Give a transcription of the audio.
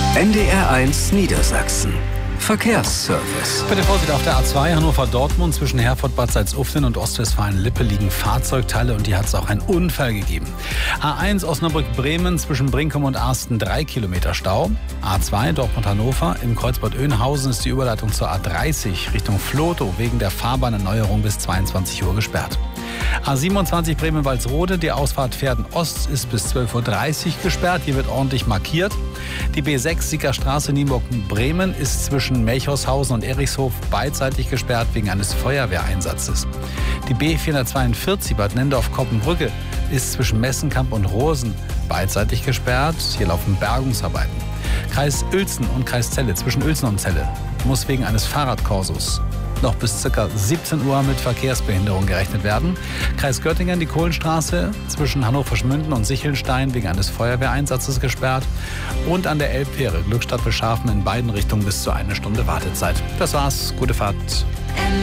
NDR1 Niedersachsen. Verkehrsservice. Bitte Vorsicht auf der A2 Hannover-Dortmund zwischen Herford-Bad Salzuflen und Ostwestfalen-Lippe liegen Fahrzeugteile und hier hat es auch einen Unfall gegeben. A1 Osnabrück-Bremen zwischen Brinkum und Arsten 3 Kilometer Stau. A2 Dortmund-Hannover im Kreuzbad Oeynhausen ist die Überleitung zur A30 Richtung Vlotho wegen der Fahrbahnerneuerung bis 22 Uhr gesperrt. A27 Bremen-Walsrode, die Ausfahrt Pferden-Ost ist bis 12.30 Uhr gesperrt. Hier wird ordentlich markiert. Die B6 Siegerstraße Nienburg-Bremen ist zwischen Melchorshausen und Erichshof beidseitig gesperrt wegen eines Feuerwehreinsatzes. Die B442 Bad Nendorf-Koppenbrücke ist zwischen Messenkamp und Rosen beidseitig gesperrt. Hier laufen Bergungsarbeiten. Kreis Uelzen und Kreis Celle zwischen Uelzen und Celle muss wegen eines Fahrradkorsos noch bis ca. 17 Uhr mit Verkehrsbehinderung gerechnet werden. Kreis Göttingen, die Kohlenstraße zwischen Hannover-Schmünden und Sichelstein wegen eines Feuerwehreinsatzes gesperrt. Und an der Elbfähre Glückstadt-Wilschafen in beiden Richtungen bis zu 1 Stunde Wartezeit. Das war's. Gute Fahrt.